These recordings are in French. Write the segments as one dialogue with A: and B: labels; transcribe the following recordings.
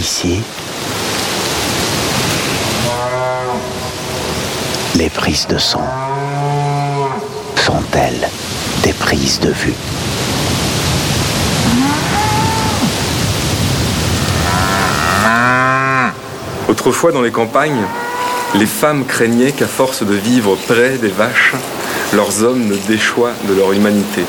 A: ici, les prises de son sont-elles des prises de vue?
B: Autrefois, dans les campagnes, les femmes craignaient qu'à force de vivre près des vaches, leurs hommes ne déchoient de leur humanité.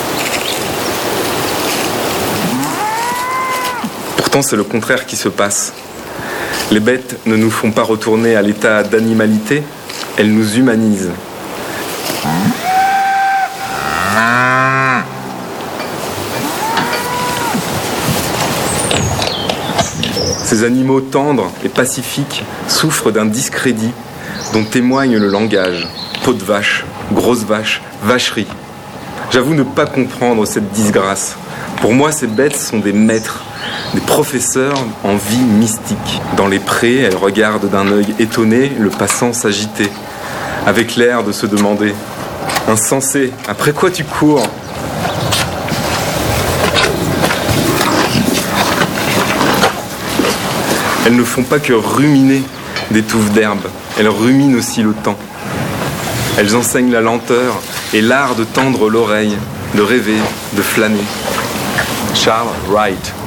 B: Pourtant, c'est le contraire qui se passe. Les bêtes ne nous font pas retourner à l'état d'animalité, elles nous humanisent. Ces animaux tendres et pacifiques souffrent d'un discrédit dont témoigne le langage. Peau de vache, grosse vache, vacherie. J'avoue ne pas comprendre cette disgrâce. Pour moi, ces bêtes sont des maîtres, des professeurs en vie mystique. Dans les prés, elles regardent d'un œil étonné le passant s'agiter, avec l'air de se demander « Insensé, après quoi tu cours ?» Elles ne font pas que ruminer des touffes d'herbe, elles ruminent aussi le temps. Elles enseignent la lenteur et l'art de tendre l'oreille, de rêver, de flâner. Charles Wright.